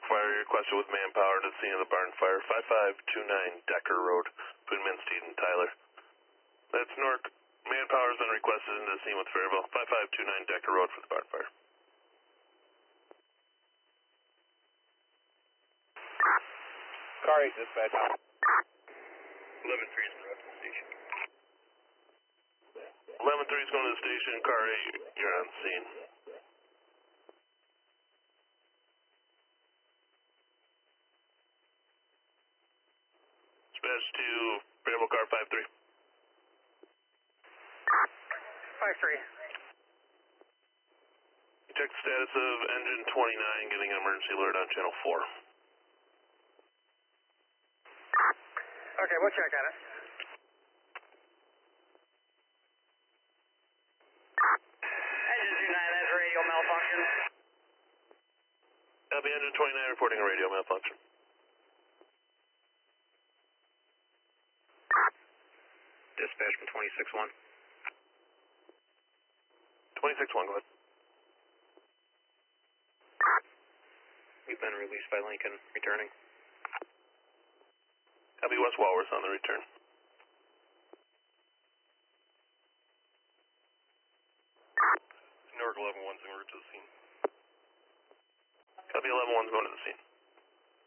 fire requested with manpower to the scene of the barn fire. 5529 Decker Road, between Minstead and Tyler. That's Nork. Manpower has been requested into the scene with Fairville. 5529 Decker Road for the barn fire. Car 8 dispatch. 11-3 is going to the station. 11-3 is going to the station. Car 8, you're on scene. Dispatch to Fairville car 5-3. 5-3. You check the status of engine 29, getting an emergency alert on channel 4. Okay, we'll check on it. Engine 29, that's radio malfunction. Copy, engine 29 reporting a radio malfunction. Dispatch from 26-1. 26-1, go ahead. We've been released by Lincoln, returning. Copy, West Walrus on the return. Newark 11-1's en route to the scene. Copy, 11-1's going to the scene.